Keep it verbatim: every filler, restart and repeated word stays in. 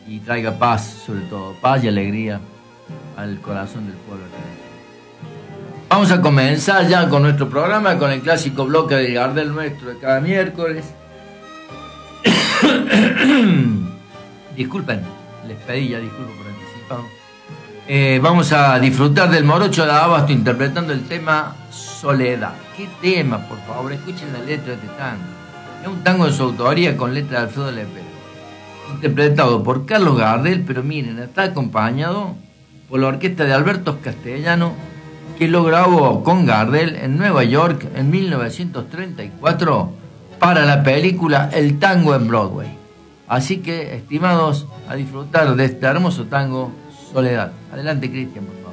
y traiga paz, sobre todo, paz y alegría al corazón del pueblo argentino. Vamos a comenzar ya con nuestro programa, con el clásico bloque de Gardel nuestro de cada miércoles. Disculpen, les pedí ya disculpas por anticipado. Eh, vamos a disfrutar del Morocho de Abasto interpretando el tema Soledad. ¿Qué tema, por favor? Escuchen la letra de este tango. Es un tango de su autoría con letra de Alfredo Lepera, interpretado por Carlos Gardel, pero miren, está acompañado por la orquesta de Alberto Castellano, que lo grabó con Gardel en Nueva York en mil novecientos treinta y cuatro para la película El Tango en Broadway. Así que, estimados, a disfrutar de este hermoso tango, Soledad. Adelante, Cristian, por favor.